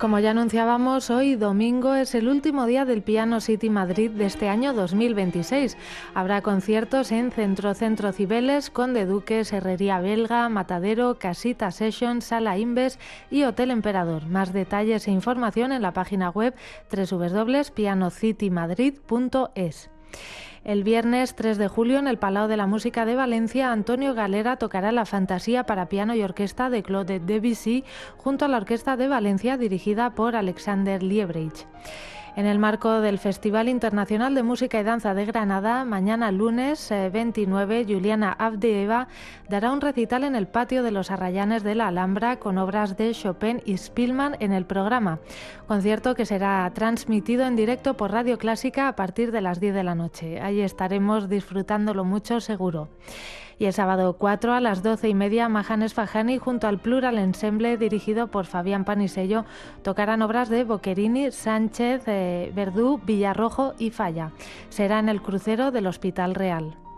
Como ya anunciábamos, hoy domingo es el último día del Piano City Madrid de este año 2026. Habrá conciertos en Centro Cibeles, Conde Duques, Herrería Belga, Matadero, Casita Sessions, Sala Inves y Hotel Emperador. Más detalles e información en la página web www.pianocitymadrid.es. El viernes 3 de julio, en el Palau de la Música de Valencia, Antonio Galera tocará la Fantasía para piano y orquesta de Claude Debussy junto a la Orquesta de Valencia, dirigida por Alexander Liebrecht. En el marco del Festival Internacional de Música y Danza de Granada, mañana lunes 29, Juliana Avdeeva dará un recital en el patio de los Arrayanes de la Alhambra con obras de Chopin y Spielmann en el programa. Concierto que será transmitido en directo por Radio Clásica a partir de las 10 de la noche. Ahí estaremos disfrutándolo mucho, seguro. Y el sábado 4 a las 12:30, Mahanes Fahani junto al Plural Ensemble dirigido por Fabián Panisello tocarán obras de Boccherini, Sánchez, Verdú, Villarrojo y Falla. Será en el crucero del Hospital Real.